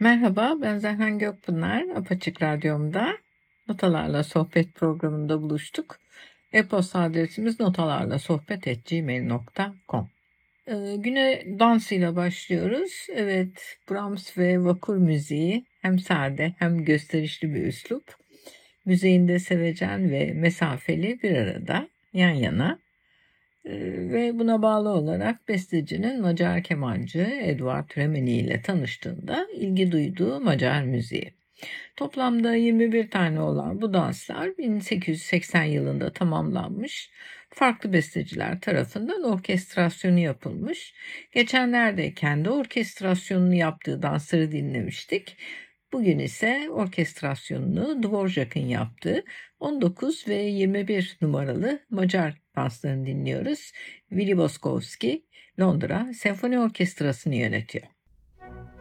Merhaba, ben Zehran Gökpınar. Apaçık Radyom'da Notalarla Sohbet programında buluştuk. E-posta adresimiz notalarlasohbet@gmail.com. Güne dansıyla başlıyoruz. Evet, Brahms ve vakur müziği hem sade hem gösterişli bir üslup. Müziğinde sevecen ve mesafeli bir arada, yan yana. Ve buna bağlı olarak bestecinin Macar kemancı Eduard Remeni ile tanıştığında ilgi duyduğu Macar müziği. Toplamda 21 tane olan bu danslar 1880 yılında tamamlanmış. Farklı besteciler tarafından orkestrasyonu yapılmış. Geçenlerde kendi orkestrasyonunu yaptığı dansları dinlemiştik. Bugün ise orkestrasyonunu Dvorak'ın yaptığı 19 ve 21 numaralı Macar danslarını dinliyoruz. Willy Boskovski Londra Senfoni Orkestrası'nı yönetiyor.